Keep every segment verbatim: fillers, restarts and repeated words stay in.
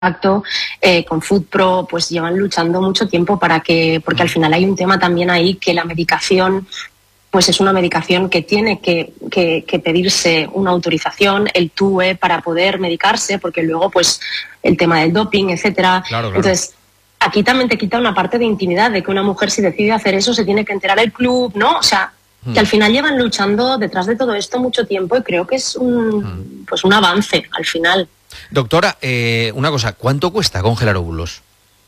Impacto, eh, con FoodPro, pues llevan luchando mucho tiempo para que, porque al final hay un tema también ahí que la medicación, pues es una medicación que tiene que, que, que pedirse una autorización, el T U E, para poder medicarse, porque luego pues el tema del doping, etcétera. Claro, claro. Entonces, aquí también te quita una parte de intimidad, de que una mujer si decide hacer eso se tiene que enterar el club, ¿no? O sea, que al final llevan luchando detrás de todo esto mucho tiempo y creo que es un, pues un avance al final. Doctora, eh, una cosa, ¿cuánto cuesta congelar óvulos?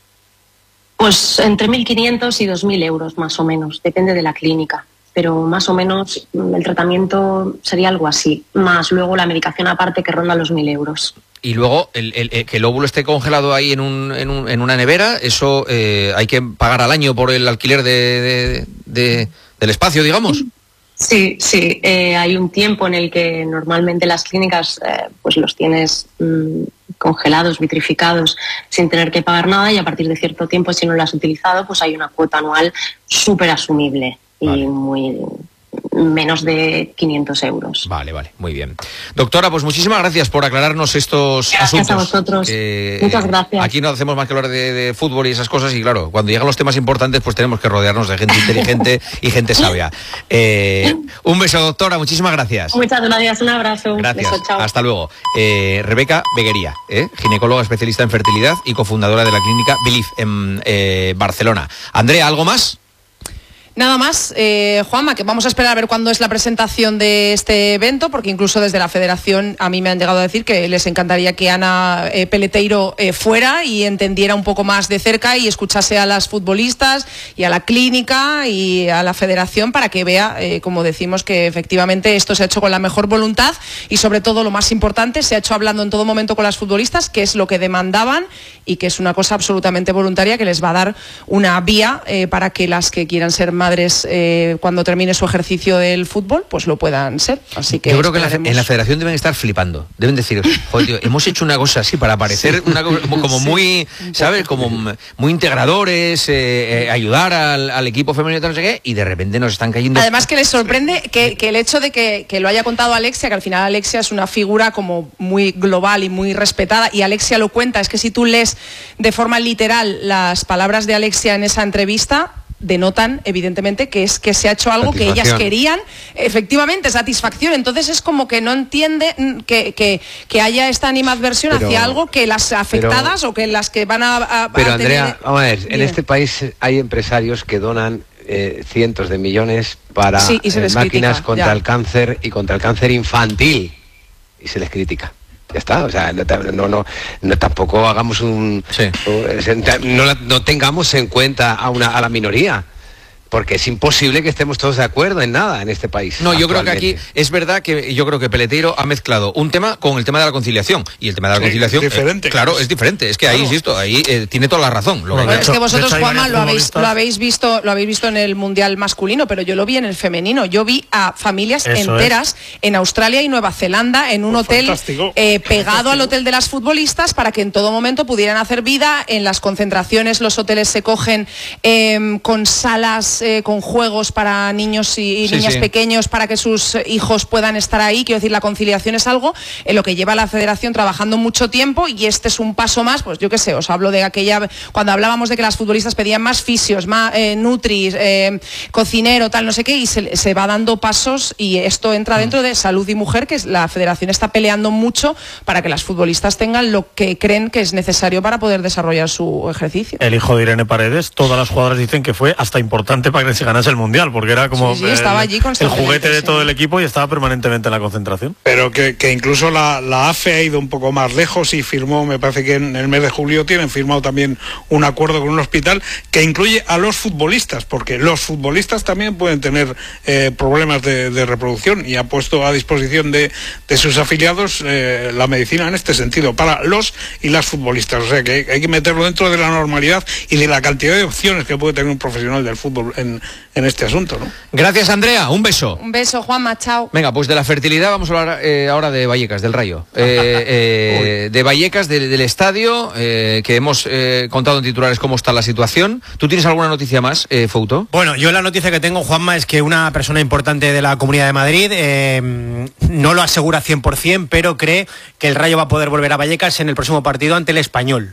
Pues entre mil quinientos y dos mil euros más o menos, depende de la clínica, pero más o menos el tratamiento sería algo así, más luego la medicación aparte que ronda los mil euros. Y luego, el, el, el, que el óvulo esté congelado ahí en, un, en, un, en una nevera, eso eh, hay que pagar al año por el alquiler de, de, de, del espacio, digamos. Sí, sí, eh, hay un tiempo en el que normalmente las clínicas eh, pues los tienes mmm, congelados, vitrificados, sin tener que pagar nada, y a partir de cierto tiempo, si no lo has utilizado, pues hay una cuota anual súper asumible y vale. muy menos de quinientos euros. Vale, vale, muy bien. Doctora, pues muchísimas gracias por aclararnos estos gracias asuntos. A vosotros. Que, Muchas gracias. Aquí no hacemos más que hablar de, de fútbol y esas cosas, y claro, cuando llegan los temas importantes, pues tenemos que rodearnos de gente inteligente y gente sabia. Eh, un beso, doctora, muchísimas gracias. Muchas gracias, un abrazo. Gracias, beso, chao. Hasta luego. Eh, Rebeca Beguería, eh, ginecóloga especialista en fertilidad y cofundadora de la clínica Belief en eh, Barcelona. Andrea, ¿algo más? Nada más, eh, Juanma, que vamos a esperar a ver cuándo es la presentación de este evento, porque incluso desde la federación a mí me han llegado a decir que les encantaría que Ana eh, Peleteiro eh, fuera y entendiera un poco más de cerca y escuchase a las futbolistas y a la clínica y a la federación para que vea, eh, como decimos, que efectivamente esto se ha hecho con la mejor voluntad y sobre todo lo más importante, se ha hecho hablando en todo momento con las futbolistas, que es lo que demandaban y que es una cosa absolutamente voluntaria que les va a dar una vía eh, para que las que quieran ser más madres eh, cuando termine su ejercicio del fútbol pues lo puedan ser, así que yo creo que en la, en la federación deben estar flipando, deben decir, joder, tío, hemos hecho una cosa así para parecer sí. una como, como sí. muy, ¿sabes? Como muy integradores, eh, eh, ayudar al, al equipo femenino, no sé qué, y de repente nos están cayendo. Además que les sorprende que, que el hecho de que, que lo haya contado Alexia, que al final Alexia es una figura como muy global y muy respetada, y Alexia lo cuenta, es que si tú lees de forma literal las palabras de Alexia en esa entrevista, denotan evidentemente que es que se ha hecho algo que ellas querían, efectivamente, satisfacción. Entonces es como que no entiende que, que, que haya esta animadversión pero, hacia algo que las afectadas pero, o que las que van a, a pero a Andrea, tener... vamos a ver, en este país hay empresarios que donan eh, cientos de millones para sí, y se eh, máquinas critica, contra ya. el cáncer y contra el cáncer infantil, y se les critica. Ya está, o sea, no, no, no, no tampoco hagamos un... Sí. No, no tengamos en cuenta a, una, a la minoría, porque es imposible que estemos todos de acuerdo en nada en este país. No, yo creo que aquí es verdad que yo creo que Peleteiro ha mezclado un tema con el tema de la conciliación, y el tema de la sí, conciliación diferente, eh, claro, es diferente, es que claro. ahí insisto, ahí eh, tiene toda la razón. Lo bueno, que es que vosotros, Juanma, lo habéis, lo habéis visto, lo habéis visto en el mundial masculino, pero yo lo vi en el femenino. Yo vi a familias Eso enteras es. en Australia y Nueva Zelanda en un pues hotel eh, pegado fantástico. al hotel de las futbolistas para que en todo momento pudieran hacer vida. En las concentraciones los hoteles se cogen eh, con salas, eh, con juegos para niños y, y sí, niñas sí. pequeños para que sus hijos puedan estar ahí. Quiero decir, la conciliación es algo en lo que lleva la federación trabajando mucho tiempo, y este es un paso más. Pues yo qué sé, os hablo de aquella, cuando hablábamos de que las futbolistas pedían más fisios, más eh, nutris, eh, cocinero, tal, no sé qué, y se, se va dando pasos, y esto entra dentro de salud y mujer, que es, la federación está peleando mucho para que las futbolistas tengan lo que creen que es necesario para poder desarrollar su ejercicio. El hijo de Irene Paredes, todas las jugadoras dicen que fue hasta importante para que se ganase el mundial, porque era como sí, sí, estaba el, allí el juguete de sí. todo el equipo, y estaba permanentemente en la concentración. Pero que, que incluso la, la A F E ha ido un poco más lejos y firmó, me parece que en el mes de julio tienen firmado también un acuerdo con un hospital que incluye a los futbolistas, porque los futbolistas también pueden tener eh, problemas de, de reproducción, y ha puesto a disposición de, de sus afiliados eh, la medicina en este sentido para los y las futbolistas. O sea que hay, hay que meterlo dentro de la normalidad y de la cantidad de opciones que puede tener un profesional del fútbol en, en este asunto, ¿no? Gracias, Andrea, un beso. Un beso, Juanma, chao. Venga, pues de la fertilidad vamos a hablar eh, ahora de Vallecas, del Rayo. Eh, eh, de Vallecas, de, del estadio, eh, que hemos eh, contado en titulares cómo está la situación. ¿Tú tienes alguna noticia más, eh, Fouto? Bueno, yo la noticia que tengo, Juanma, es que una persona importante de la Comunidad de Madrid eh, no lo asegura cien por ciento, pero cree que el Rayo va a poder volver a Vallecas en el próximo partido ante el Español.